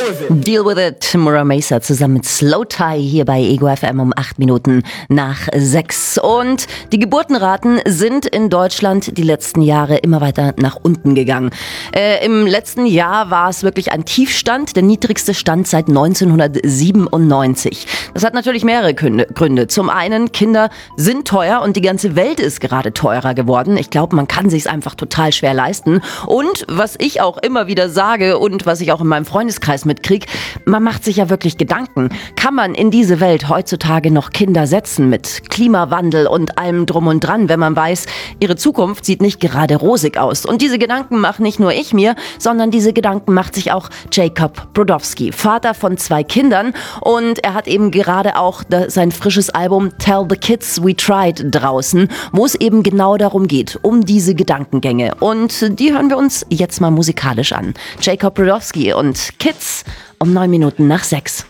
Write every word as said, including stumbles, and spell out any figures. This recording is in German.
Deal with it. Mura Mesa zusammen mit Slow Tie hier bei Ego F M um acht Minuten nach sechs. Und die Geburtenraten sind in Deutschland die letzten Jahre immer weiter nach unten gegangen. Äh, Im letzten Jahr war es wirklich ein Tiefstand, der niedrigste Stand seit neunzehnhundertsiebenundneunzig. Das hat natürlich mehrere Gründe. Zum einen, Kinder sind teuer und die ganze Welt ist gerade teurer geworden. Ich glaube, man kann sich's einfach total schwer leisten. Und was ich auch immer wieder sage und was ich auch in meinem Freundeskreis mitkriege, man macht sich ja wirklich Gedanken. Kann man in diese Welt heutzutage noch Kinder setzen mit Klimawandel und allem drum und dran, wenn man weiß, ihre Zukunft sieht nicht gerade rosig aus. Und diese Gedanken mache nicht nur ich mir, sondern diese Gedanken macht sich auch Jacob Brodowski, Vater von zwei Kindern. Und er hat eben gerade auch sein frisches Album Tell the Kids We Tried draußen, wo es eben genau darum geht, um diese Gedankengänge. Und die hören wir uns jetzt mal musikalisch an. Jacob Brodowski und Kids um neun Minuten nach sechs.